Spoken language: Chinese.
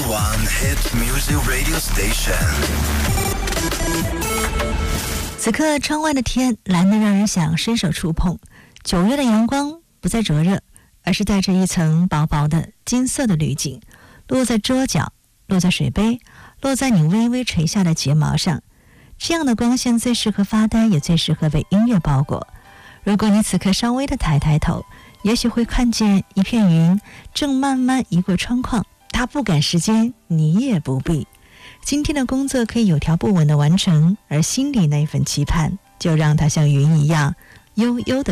one hit music radio station。 此刻窗外的天蓝得让人想伸手触碰，9月的阳光不再灼热，而是带着一层薄薄的金色的滤镜，落在桌角，落在水杯，落在你微微垂下的睫毛上。这样的光线最适合发呆，也最适合被音乐包裹。如果你此刻稍微的抬头，也许会看见一片云正慢慢移过窗框，它不赶时间，你也不必。今天的工作可以有条不紊地完成，而心里那份期盼就让它像云一样悠悠地